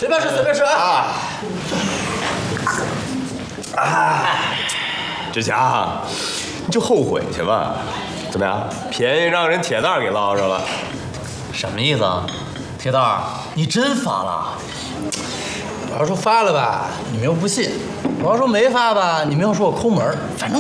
便吃，随便吃啊！ 志强，你就后悔去吧。怎么样？便宜让人铁蛋儿给捞着了。 什么意思啊？铁蛋儿，你真发了？我要说发了吧，你们又不信；我要说没发吧，你们又说我抠门。反正